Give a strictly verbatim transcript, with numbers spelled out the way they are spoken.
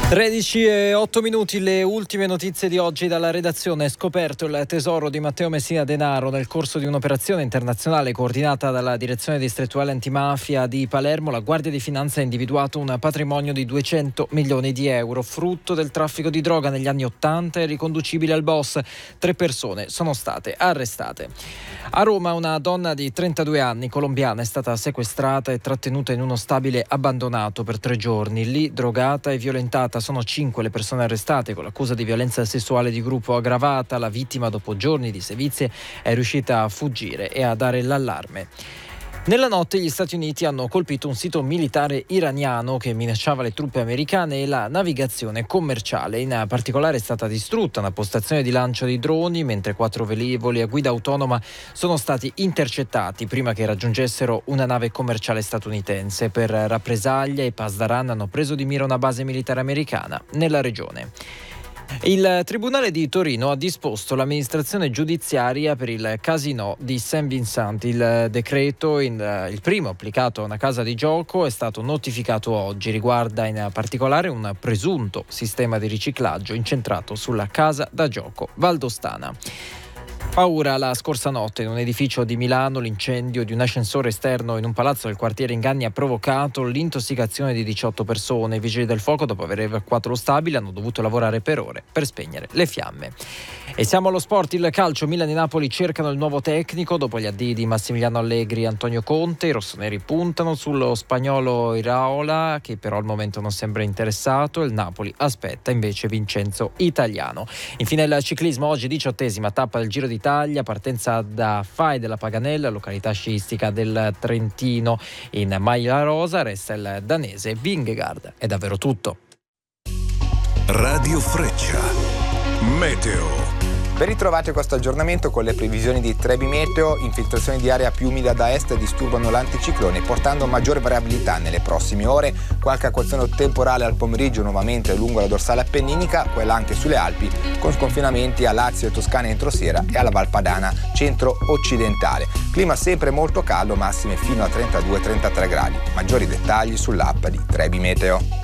tredici e otto minuti, le ultime notizie di oggi dalla redazione. Scoperto il tesoro di Matteo Messina Denaro nel corso di un'operazione internazionale coordinata dalla Direzione Distrettuale Antimafia di Palermo. La Guardia di Finanza ha individuato un patrimonio di duecento milioni di euro, frutto del traffico di droga negli anni ottanta e riconducibile al boss. Tre persone sono state arrestate. A Roma una donna di trentadue anni, colombiana, è stata sequestrata e trattenuta in uno stabile abbandonato per tre giorni. Lì drogata e violentata. Sono cinque le persone arrestate con l'accusa di violenza sessuale di gruppo aggravata. La vittima, dopo giorni di sevizie, è riuscita a fuggire e a dare l'allarme. Nella notte gli Stati Uniti hanno colpito un sito militare iraniano che minacciava le truppe americane e la navigazione commerciale. In particolare è stata distrutta una postazione di lancio di droni, mentre quattro velivoli a guida autonoma sono stati intercettati prima che raggiungessero una nave commerciale statunitense. Per rappresaglia i Pasdaran hanno preso di mira una base militare americana nella regione. Il Tribunale di Torino ha disposto l'amministrazione giudiziaria per il casinò di Saint Vincent. Il decreto, in, il primo applicato a una casa di gioco, è stato notificato oggi. Riguarda in particolare un presunto sistema di riciclaggio incentrato sulla casa da gioco valdostana. Paura la scorsa notte in un edificio di Milano. L'incendio di un ascensore esterno in un palazzo del quartiere Inganni ha provocato l'intossicazione di diciotto persone. I vigili del fuoco, dopo aver evacuato lo stabile, hanno dovuto lavorare per ore per spegnere le fiamme. E siamo allo sport, il calcio. Milan e Napoli cercano il nuovo tecnico dopo gli addii di Massimiliano Allegri e Antonio Conte. I rossoneri puntano sullo spagnolo Iraola, che però al momento non sembra interessato. Il Napoli aspetta invece Vincenzo Italiano. Infine il ciclismo, oggi diciottesima tappa del Giro d'Italia, partenza da Fai della Paganella, località sciistica del Trentino. In maglia rosa resta il danese Vingegaard. È davvero tutto. Radio Freccia, meteo. Ben ritrovati a questo aggiornamento con le previsioni di Trebi Meteo. Infiltrazioni di aria più umida da est disturbano l'anticiclone, portando maggiore variabilità nelle prossime ore. Qualche acquazzone temporale al pomeriggio nuovamente lungo la dorsale appenninica, quella anche sulle Alpi, con sconfinamenti a Lazio e Toscana entro sera e alla Valpadana centro-occidentale. Clima sempre molto caldo, massime fino a trentadue trentatré gradi. Maggiori dettagli sull'app di Trebi Meteo.